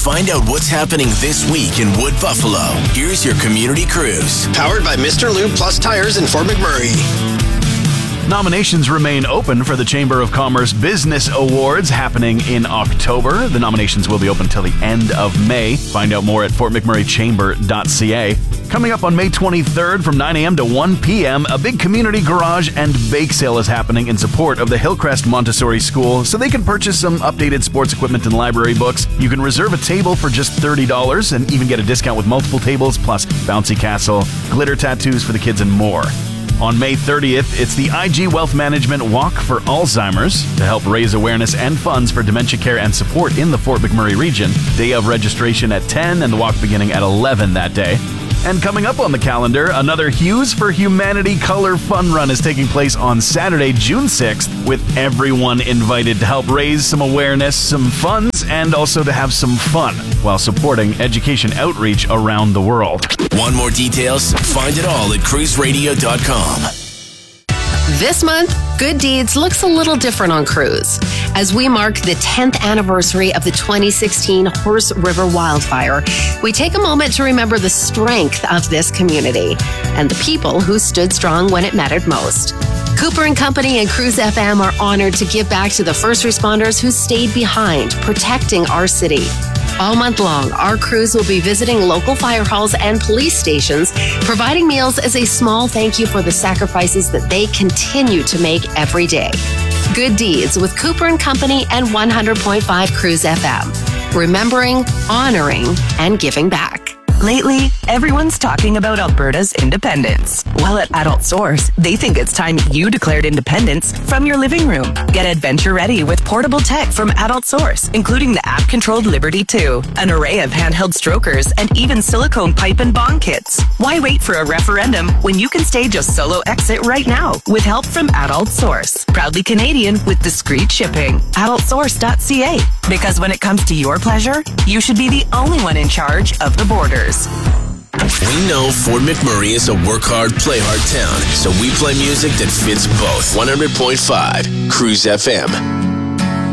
Find out what's happening this week in Wood Buffalo. Here's your Community Cruise. Powered by Mr. Lube Plus Tires in Fort McMurray. Nominations remain open for the Chamber of Commerce Business Awards happening in October. The nominations will be open until the end of May. Find out more at fortmcmurraychamber.ca. Coming up on May 23rd from 9 a.m. to 1 p.m., a big community garage and bake sale is happening in support of the Hillcrest Montessori School, so they can purchase some updated sports equipment and library books. You can reserve a table for just $30 and even get a discount with multiple tables, plus bouncy castle, glitter tattoos for the kids, and more. On May 30th, it's the IG Wealth Management Walk for Alzheimer's to help raise awareness and funds for dementia care and support in the Fort McMurray region. Day of registration at 10 and the walk beginning at 11 that day. And coming up on the calendar, another Hues for Humanity Color Fun Run is taking place on Saturday, June 6th, with everyone invited to help raise some awareness, some funds, and also to have some fun while supporting education outreach around the world. Want more details? Find it all at cruiseradio.com. This month, Good Deeds looks a little different on Cruise. As we mark the 10th anniversary of the 2016 Horse River wildfire, we take a moment to remember the strength of this community and the people who stood strong when it mattered most. Cooper & Company and Cruise FM are honored to give back to the first responders who stayed behind, protecting our city. All month long, our crews will be visiting local fire halls and police stations, providing meals as a small thank you for the sacrifices that they continue to make every day. Good Deeds with Cooper & Company and 100.5 Cruise FM. Remembering, honoring, and giving back. Lately, everyone's talking about Alberta's independence. Well, at Adult Source, they think it's time you declared independence from your living room. Get adventure ready with portable tech from Adult Source, including the app-controlled Liberty 2, an array of handheld strokers, and even silicone pipe and bong kits. Why wait for a referendum when you can stage a solo exit right now with help from Adult Source? Proudly Canadian with discreet shipping. AdultSource.ca. Because when it comes to your pleasure, you should be the only one in charge of the borders. We know Fort McMurray is a work hard, play hard town, so we play music that fits both. 100.5 Cruise FM.